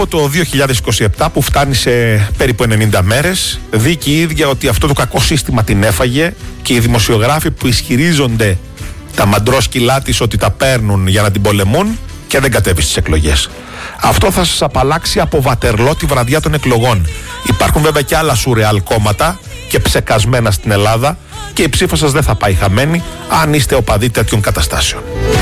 Το 2027 που φτάνει σε περίπου 90 μέρες, δίκη η ίδια ότι αυτό το κακό σύστημα την έφαγε και οι δημοσιογράφοι που ισχυρίζονται τα μαντρόσκυλά της ότι τα παίρνουν για να την πολεμούν και δεν κατέβει στις εκλογές. Αυτό θα σας απαλλάξει από Βατερλό τη βραδιά των εκλογών. Υπάρχουν βέβαια και άλλα σουρεάλ κόμματα και ψεκασμένα στην Ελλάδα και η ψήφο σας δεν θα πάει χαμένη αν είστε οπαδοί τέτοιων καταστάσεων.